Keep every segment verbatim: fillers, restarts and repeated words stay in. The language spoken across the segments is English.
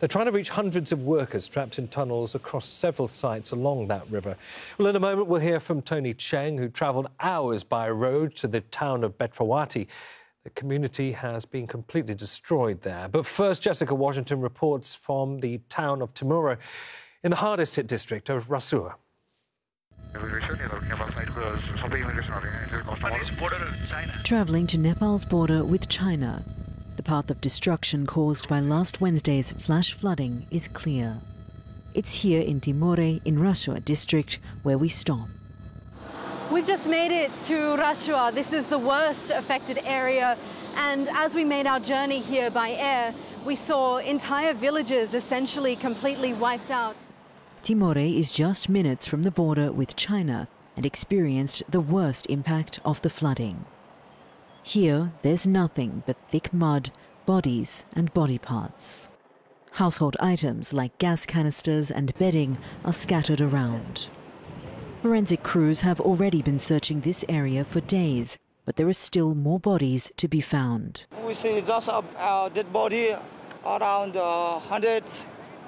They're trying to reach hundreds of workers trapped in tunnels across several sites along that river. Well, in a moment, we'll hear from Tony Cheng, who travelled hours by road to the town of Betrawati. The community has been completely destroyed there. But first, Jessica Washington reports from the town of Timur in the hardest-hit district of Rasua. Travelling to Nepal's border with China, the path of destruction caused by last Wednesday's flash flooding is clear. It's here in Timur, in Rasua district, where we stop. We've just made it to Rasua. This is the worst affected area. And as we made our journey here by air, we saw entire villages essentially completely wiped out. Timor is just minutes from the border with China and experienced the worst impact of the flooding. Here, there's nothing but thick mud, bodies and body parts. Household items like gas canisters and bedding are scattered around. Forensic crews have already been searching this area for days, but there are still more bodies to be found. We see just a uh, dead body around uh, hundreds.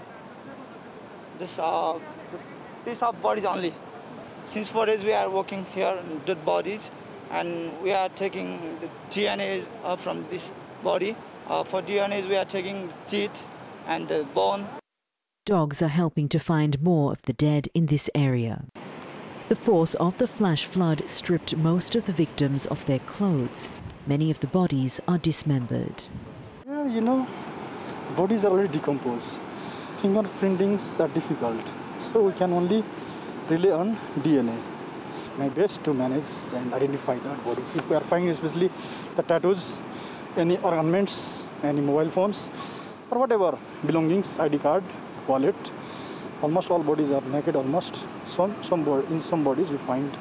Just a uh, piece of bodies only. Since four days we are working here on dead bodies, and we are taking the D N A uh, from this body. Uh, for D N As we are taking teeth and the bone. Dogs are helping to find more of the dead in this area. The force of the flash flood stripped most of the victims of their clothes. Many of the bodies are dismembered. Yeah, you know, bodies are already decomposed. Fingerprintings are difficult, so we can only rely on D N A. My best to manage and identify the bodies. If we are finding especially the tattoos, any ornaments, any mobile phones, or whatever belongings, I D card, wallet, almost all bodies are naked. Almost some some in some bodies we find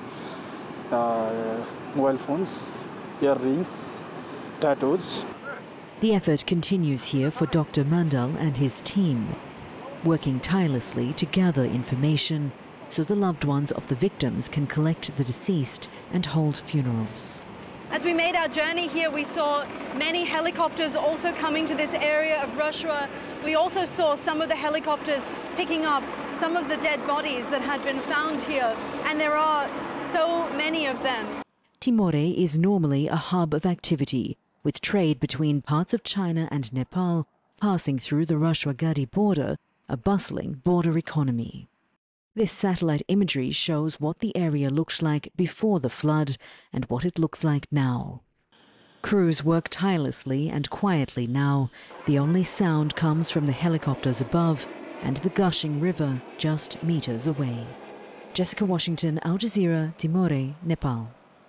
uh, mobile phones, earrings, tattoos. The effort continues here for Doctor Mandal and his team, working tirelessly to gather information so the loved ones of the victims can collect the deceased and hold funerals. As we made our journey here, we saw many helicopters also coming to this area of Rasua. We also saw some of the helicopters picking up some of the dead bodies that had been found here, and there are so many of them. Timor is normally a hub of activity, with trade between parts of China and Nepal passing through the Rasua-Gadi border, a bustling border economy. This satellite imagery shows what the area looked like before the flood and what it looks like now. Crews work tirelessly and quietly now. The only sound comes from the helicopters above and the gushing river just meters away. Jessica Washington, Al Jazeera, Timor, Nepal.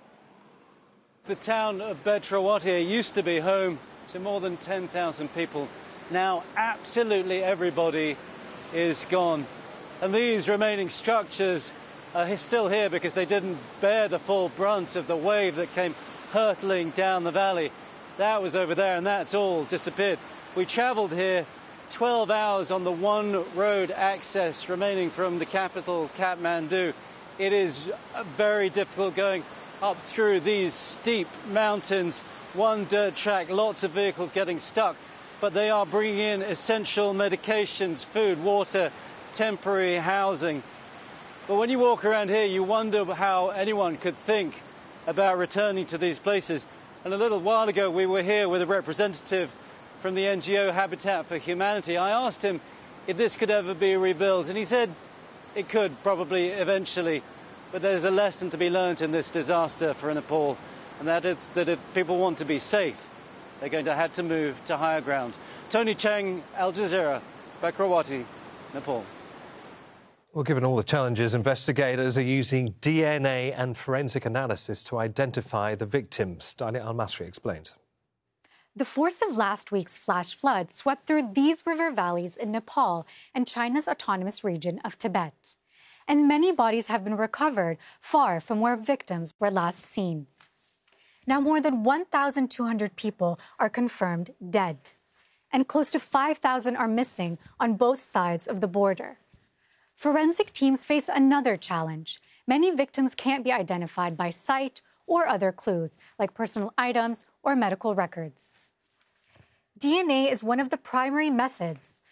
The town of Betrawati used to be home to more than ten thousand people. Now absolutely everybody is gone. And these remaining structures are still here because they didn't bear the full brunt of the wave that came hurtling down the valley. That was over there and that's all disappeared. We travelled here twelve hours on the one road access remaining from the capital, Kathmandu. It is very difficult going up through these steep mountains, one dirt track, lots of vehicles getting stuck, but they are bringing in essential medications, food, water, temporary housing. But when you walk around here, you wonder how anyone could think about returning to these places. And a little while ago, we were here with a representative from the N G O Habitat for Humanity. I asked him if this could ever be rebuilt, and he said it could probably eventually. But there's a lesson to be learnt in this disaster for Nepal, and that is that if people want to be safe, they're going to have to move to higher ground. Tony Cheng, Al Jazeera, Betrawati, Nepal. Well, given all the challenges, investigators are using D N A and forensic analysis to identify the victims. Dania Al-Masri explains. The force of last week's flash flood swept through these river valleys in Nepal and China's autonomous region of Tibet. And many bodies have been recovered far from where victims were last seen. Now more than one thousand two hundred people are confirmed dead, and close to five thousand are missing on both sides of the border. Forensic teams face another challenge. Many victims can't be identified by sight or other clues, like personal items or medical records. D N A is one of the primary methods